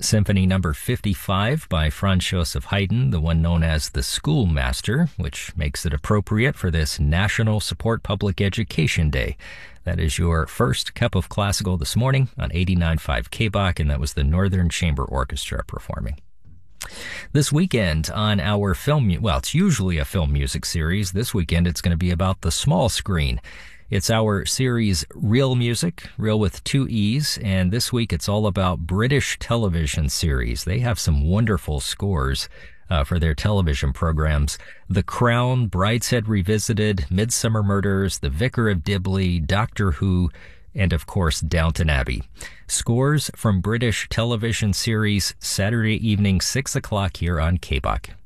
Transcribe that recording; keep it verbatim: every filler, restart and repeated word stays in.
Symphony Number fifty-five by Franz Joseph Haydn, the one known as the Schoolmaster, which makes it appropriate for this National Support Public Education Day. That is your first cup of classical this morning on eighty-nine point five K B O C, and that was the Northern Chamber Orchestra performing. This weekend on our film, well, it's usually a film music series. This weekend it's going to be about the small screen. It's our series Real Music, Real with two E's, and this week it's all about British television series. They have some wonderful scores uh, for their television programs. The Crown, Brideshead Revisited, Midsummer Murders, The Vicar of Dibley, Doctor Who, and of course Downton Abbey. Scores from British television series, Saturday evening, six o'clock here on K B O C.